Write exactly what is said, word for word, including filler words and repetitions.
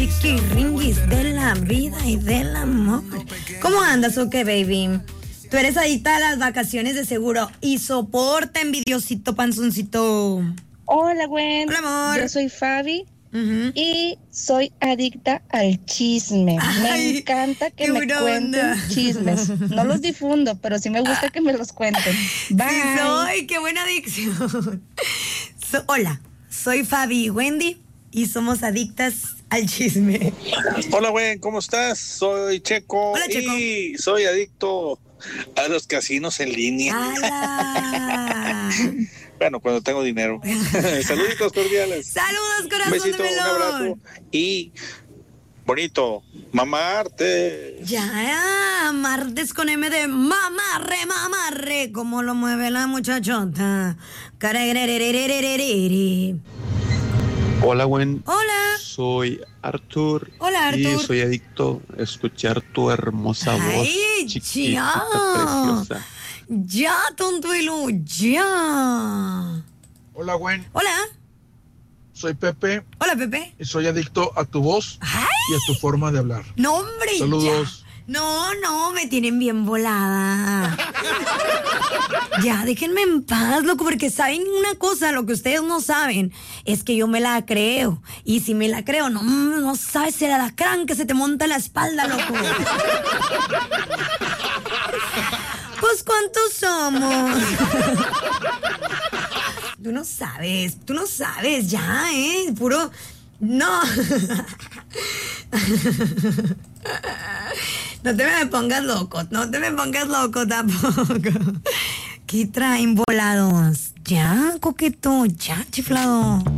chiquiringuis de la vida y del amor. ¿Cómo andas o qué, baby? Tú eres adicta a las vacaciones de seguro y soporta, envidiosito panzoncito. Hola, Gwen. Hola, amor. Yo soy Fabi. Uh-huh. Y soy adicta al chisme. Ay, me encanta que me buena cuenten onda. chismes. No los difundo, pero sí me gusta que me los cuenten. Bye. Sí soy, qué buena adicción. So, hola, soy Fabi y Wendy y somos adictas al chisme. Hola, güey, ¿cómo estás? Soy Checo. Hola, Checo. Y soy adicto a los casinos en línea. ¡Hala! Bueno, cuando tengo dinero. Saluditos cordiales. Saludos, Un corazón besito, de un melón. abrazo y bonito, mamarte. Ya, martes con M de mamarre, mamarre, como lo mueve la muchachota. Carererererererere. Hola, Gwen. Hola. Soy Artur. Hola, Y Artur. soy adicto a escuchar tu hermosa Ay, voz, chiquitita, ya. preciosa. Ya, tontuelo, ya. Hola, Gwen. Hola. Soy Pepe Hola, Pepe. y soy adicto a tu voz Ay, y a tu forma de hablar. no, hombre. Saludos. Ya. No, no, me tienen bien volada. Ya, déjenme en paz, loco, porque saben una cosa, lo que ustedes no saben es que yo me la creo. Y si me la creo, no, no sabes el alacrán que se te monta en la espalda, loco. Pues, ¿cuántos somos? Tú no sabes, tú no sabes, ya, ¿eh? Puro... No. No te me pongas loco, no te me pongas loco tampoco. ¿Qué traen volados? Ya, coqueto, ya, chiflado.